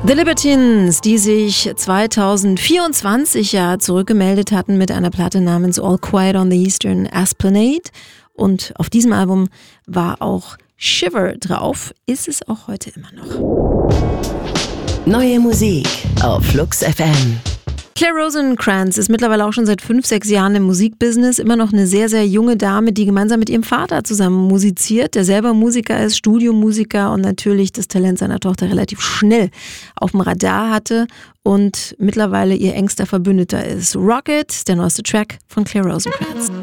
The Libertines, die sich 2024 ja zurückgemeldet hatten mit einer Platte namens All Quiet on the Eastern Esplanade. Und auf diesem Album war auch Shiver drauf, ist es auch heute immer noch. Neue Musik auf Flux FM. Claire Rosencrantz ist mittlerweile auch schon seit 5-6 Jahren im Musikbusiness, immer noch eine sehr, sehr junge Dame, die gemeinsam mit ihrem Vater zusammen musiziert, der selber Musiker ist, Studiomusiker und natürlich das Talent seiner Tochter relativ schnell auf dem Radar hatte und mittlerweile ihr engster Verbündeter ist. Rocket, der neueste Track von Claire Rosencrantz.